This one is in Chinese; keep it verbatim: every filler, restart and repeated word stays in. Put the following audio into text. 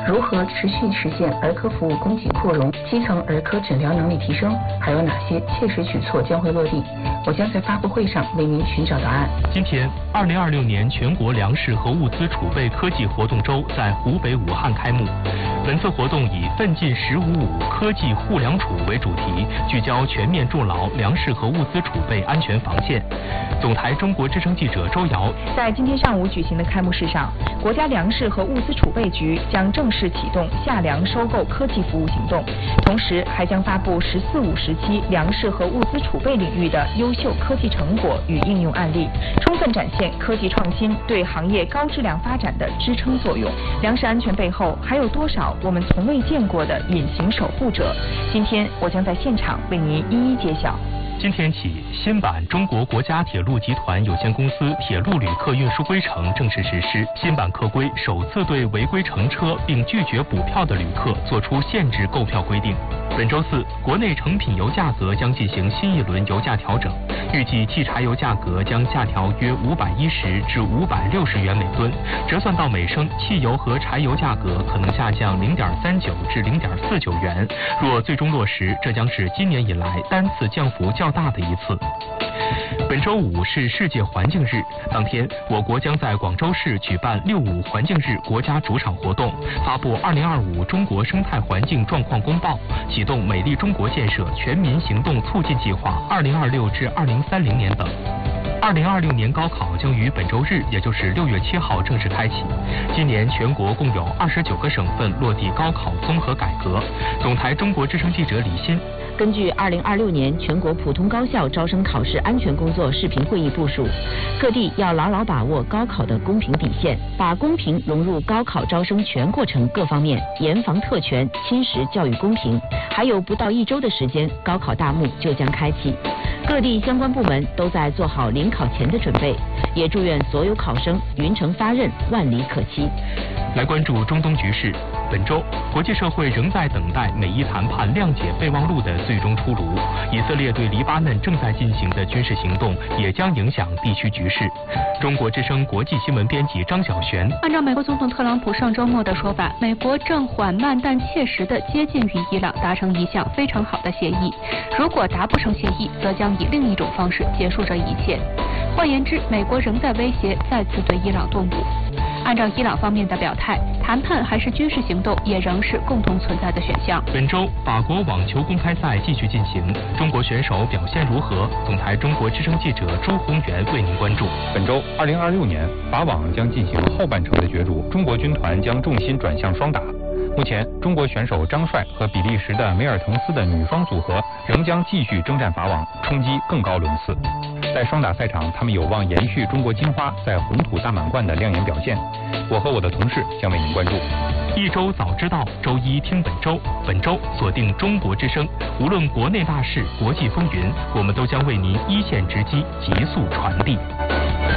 如何持续实现儿科服务供给扩容、基层儿科诊疗能力提升？还有哪些切实举措将会落地？我将在发布会上为您寻找答案。 今天，二零二六年全国粮食和物资储备科技活动周在湖北武汉开幕。本次活动以“奋进十五五”科技护粮储为主题，聚焦全面筑牢粮食和物资储备安全防线。总台中国之声记者周瑶在今天上午举行的开幕式上，国家粮食和物资储备局将正式启动夏粮收购科技服务行动，同时还将发布“十四五”时期粮食和物资储备领域的优秀科技成果与应用案例，充分展现科技创新对行业高质量发展的支撑作用。粮食安全背后还有多少我们从未见过的隐形守护者？今天我将在现场为您一一揭晓。 今天起，新版中国国家铁路集团有限公司铁路旅客运输规程正式实施。新版客规首次对违规乘车并拒绝补票的旅客作出限制购票规定。本周四，国内成品油价格将进行新一轮油价调整，预计汽柴油价格将下调约五百一十至五百六十元每吨，折算到每升，汽油和柴油价格可能下降零点三九至零点四九元。若最终落实，这将是今年以来单次降幅较大的一次。本周五是世界环境日，当天我国将在广州市举办六五环境日国家主场活动，发布二零二五中国生态环境状况公报，启动美丽中国建设全民行动促进计划二零二六至二零三零年等。二零二六年高考将于本周日，也就是六月七号正式开启。今年全国共有二十九个省份落地高考综合改革。总台中国之声记者李欣。 根据二零二六年全国普通高校招生考试安全工作视频会议部署，各地要牢牢把握高考的公平底线，把公平融入高考招生全过程各方面，严防特权侵蚀教育公平。还有不到一周的时间，高考大幕就将开启，各地相关部门都在做好临考前的准备，也祝愿所有考生云城发轫，万里可期。 来关注中东局势。本周，国际社会仍在等待美伊谈判谅解备忘录的最终出炉。以色列对黎巴嫩正在进行的军事行动也将影响地区局势。中国之声国际新闻编辑张小璇。 按照美国总统特朗普上周末的说法，美国正缓慢但切实地接近与伊朗达成一项非常好的协议。如果达不成协议，则将以另一种方式结束这一切。换言之，美国仍在威胁再次对伊朗动武。按照伊朗方面的表态，谈判还是军事行动也仍是共同存在的选项。 本周，法国网球公开赛继续进行，中国选手表现如何？总台中国之声记者朱宏元为您关注。 本周，二零二六年法网将进行后半程的角逐，中国军团将重心转向双打。目前，中国选手张帅和比利时的梅尔滕斯的女双组合仍将继续征战法网，冲击更高轮次。在双打赛场，他们有望延续中国金花在红土大满贯的亮眼表现。我和我的同事将为您关注。 一周早知道，周一听本周。本周锁定中国之声，无论国内大事、国际风云，我们都将为您一线直击，急速传递。